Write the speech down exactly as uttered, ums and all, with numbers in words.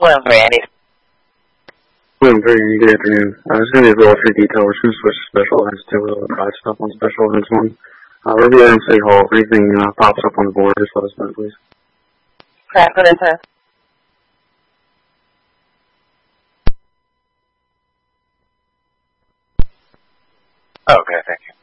William three, Andy. William three, good afternoon. Uh, it's going to be a roll for detail. We're going to switch to special events to uh, provide stuff on special events one. Uh, we're here in City Hall. If anything uh, pops up on the board, just let us know, please. Craft within ten. Okay, thank you.